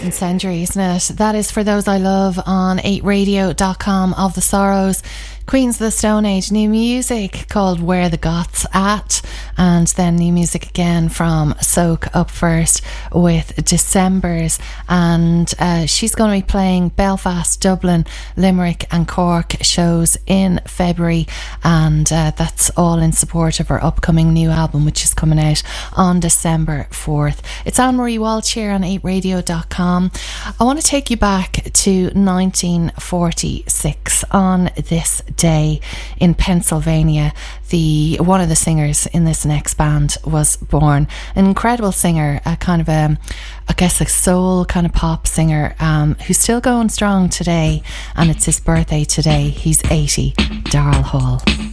Incendiary, isn't it? That is For Those I Love on 8radio.com. Of the Sorrows, Queens of the Stone Age, new music called Where the Goth's At, and then new music again from Soak up first with Decembers, and she's going to be playing Belfast, Dublin, Limerick and Cork shows in February, and that's all in support of her upcoming new album, which is coming out on December 4th. It's Anne-Marie Walsh here on 8radio.com. I want to take you back to 1946. On this day in Pennsylvania, one of the singers in this next band was born. An incredible singer, a kind of a soul kind of pop singer, who's still going strong today, and it's his birthday today. He's 80, Daryl Hall.